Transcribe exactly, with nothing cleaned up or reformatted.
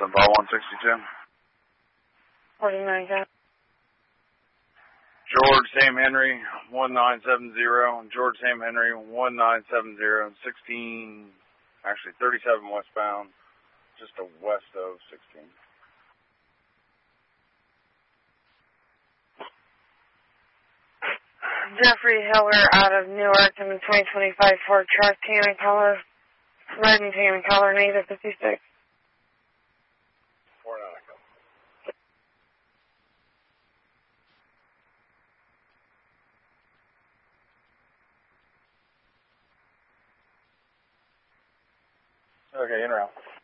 Ball one sixty-two. forty-nine, Cat. George Sam Henry, one nine seven zero. George Sam Henry, one nine seven zero. sixteen, actually thirty-seven westbound, just to west of sixteen. Jeffrey Hiller out of Newark in the twenty twenty-five Ford truck, tan and color, red and tan and color, negative fifty-six. Four nine. Okay, in route.